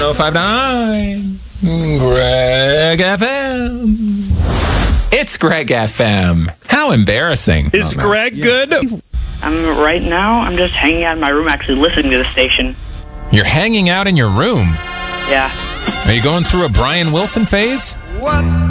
105.9 Greg FM. It's Greg FM. How embarrassing. Is Greg good? I'm just hanging out in my room actually listening to the station. You're hanging out in your room. Yeah. Are you going through a Brian Wilson phase? What?